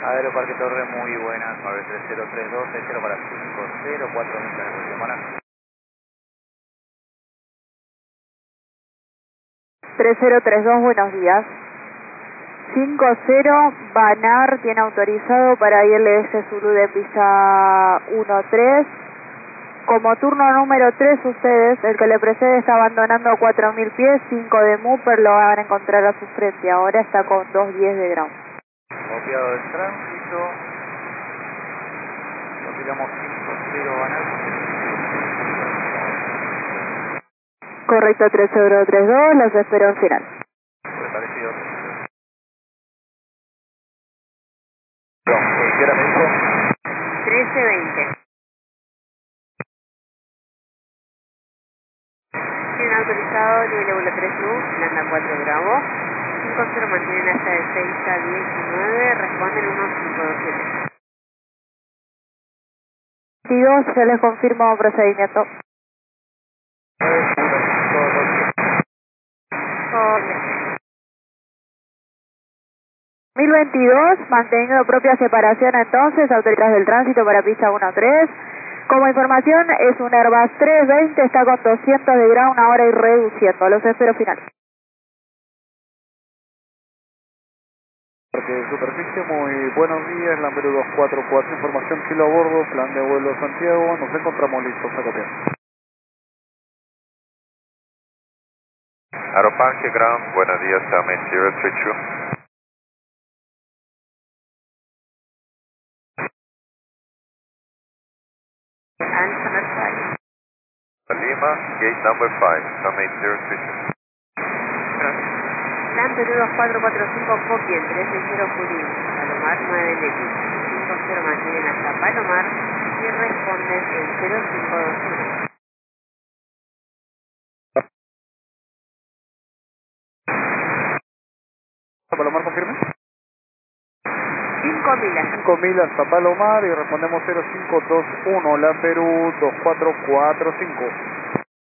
Aeroparque Torre, muy buenas, 93032, 60 para 50, 4000 de Guatemala. 3032, buenos días. 50, Banar tiene autorizado para ILS Zulu de pista 13. Como turno número 3 ustedes, el que le precede está abandonando a 4000 pies, 5 de Mooper lo van a encontrar a su frente, ahora está con 210 de ground. Copiado del tránsito, copiamos 50 Banar. Correcto, 3032, los espero en final. Preparecido. ¿Qué hora me dijo? 1320. Tienen autorizado nivel de vuelo 3U, Landa 4 Bravo. 50 mantienen hasta de 6 a 19, responden 1527. 22, se les confirmo procedimiento. 1022, manteniendo propia separación entonces, autoridades del tránsito para pista 13. Como información, es un Airbus 320, está con 200 de ground ahora y reduciendo. Los espero final. Parque Superficie, muy buenos días, Lambero 244, información kilo a bordo, plan de vuelo Santiago, nos encontramos listos a copiar. Aeroparque Ground, buenos días, Summit 032. Lima, gate number 5, Summit 032. Plan Perú 2445, copia el 360 Junín, Palomar 9 Leti. 50 mantienen hasta Palomar y responden en 0521. Palomar, confirme. 5000. 5000 hasta Palomar y respondemos 0521, Lambero 2445.